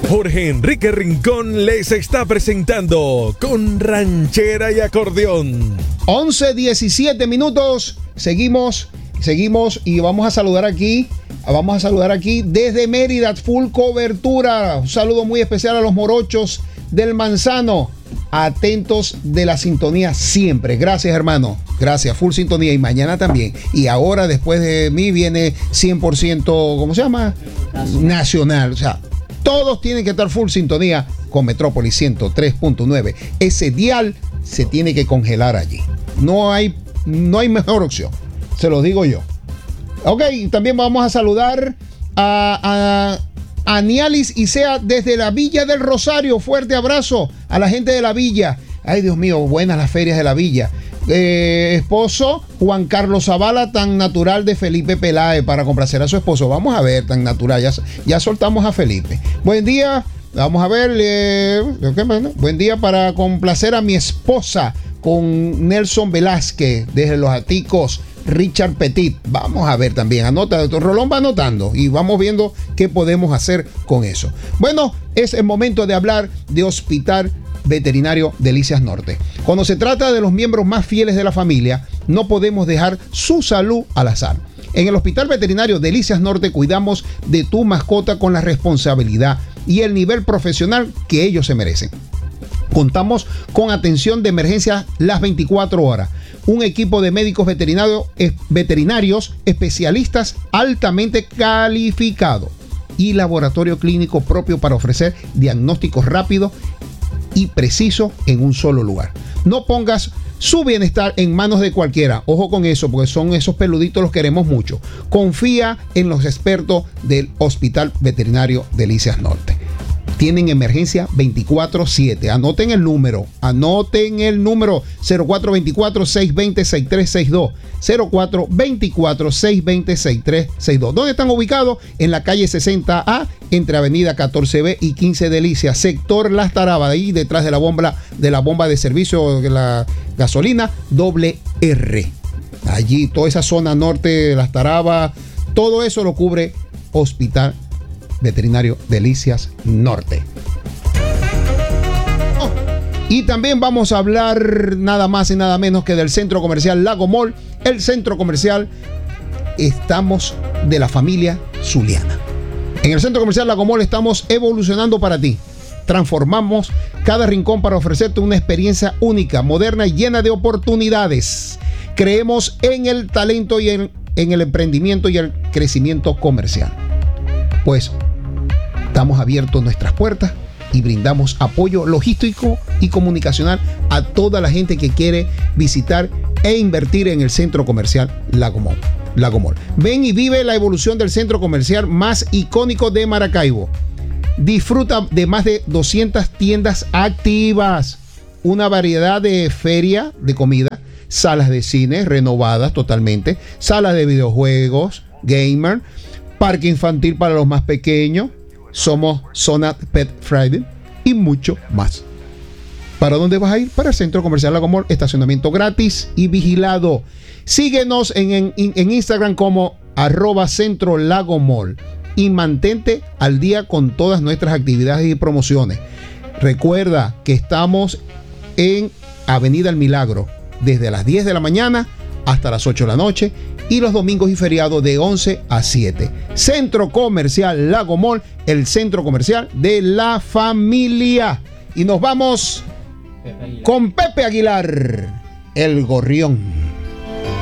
Jorge Enrique Rincón les está presentando Con Ranchera y Acordeón. 11:17 minutos. Seguimos y vamos a saludar aquí desde Mérida, full cobertura. Un saludo muy especial a los morochos del Manzano. Atentos de la sintonía siempre. Gracias, hermano. Gracias, full sintonía. Y mañana también. Y ahora, después de mí, viene 100%, ¿cómo se llama? Nacional. O sea, todos tienen que estar full sintonía con Metrópolis 103.9. Ese dial se tiene que congelar allí. No hay mejor opción. Se lo digo yo. Ok, también vamos a saludar a Anialis Isea desde la Villa del Rosario. Fuerte abrazo a la gente de la Villa. Ay, Dios mío, buenas las ferias de la Villa. Esposo Juan Carlos Zavala, tan natural de Felipe Peláez, para complacer a su esposo. Vamos a ver, tan natural. Ya soltamos a Felipe. Buen día. Vamos a ver. Buen día para complacer a mi esposa con Nelson Velázquez desde Los Aticos. Richard Petit, vamos a ver también, anota, Rolón va anotando y vamos viendo qué podemos hacer con eso. Bueno, es el momento de hablar de Hospital Veterinario Delicias Norte. Cuando se trata de los miembros más fieles de la familia, no podemos dejar su salud al azar. En el Hospital Veterinario Delicias Norte cuidamos de tu mascota con la responsabilidad y el nivel profesional que ellos se merecen. Contamos con atención de emergencia las 24 horas. Un equipo de médicos veterinarios especialistas altamente calificados y laboratorio clínico propio para ofrecer diagnósticos rápidos y precisos en un solo lugar. No pongas su bienestar en manos de cualquiera. Ojo con eso, porque son esos peluditos, los queremos mucho. Confía en los expertos del Hospital Veterinario Delicias Norte. Tienen emergencia 24/7. Anoten el número 0424-620-6362. 0424-620-6362. ¿Dónde están ubicados? En la calle 60A, entre avenida 14B y 15 Delicias, sector Las Tarabas, ahí detrás de la bomba de servicio de la gasolina R. Allí, toda esa zona norte de Las Tarabas, todo eso lo cubre Hospital Veterinario Delicias Norte. Y también vamos a hablar nada más y nada menos que del Centro Comercial Lago Mall. El Centro Comercial, estamos de la familia Zuliana. En el Centro Comercial Lago Mall estamos evolucionando para ti. Transformamos cada rincón para ofrecerte una experiencia única, moderna y llena de oportunidades. Creemos en el talento y en el emprendimiento y el crecimiento comercial. Pues estamos abiertos nuestras puertas y brindamos apoyo logístico y comunicacional a toda la gente que quiere visitar e invertir en el Centro Comercial Lago Mall. Ven y vive la evolución del centro comercial más icónico de Maracaibo. Disfruta de más de 200 tiendas activas, una variedad de feria de comida, salas de cine renovadas totalmente, salas de videojuegos, gamer, parque infantil para los más pequeños. Somos Zona Pet Friday y mucho más. ¿Para dónde vas a ir? Para el Centro Comercial Lago Mall, estacionamiento gratis y vigilado. Síguenos en Instagram como @Centro Lago Mall y mantente al día con todas nuestras actividades y promociones. Recuerda que estamos en Avenida El Milagro desde las 10 de la mañana hasta las 8 de la noche y los domingos y feriados de 11 a 7. Centro Comercial Lago Mall, el centro comercial de la familia. Y nos vamos con Pepe Aguilar, el gorrión.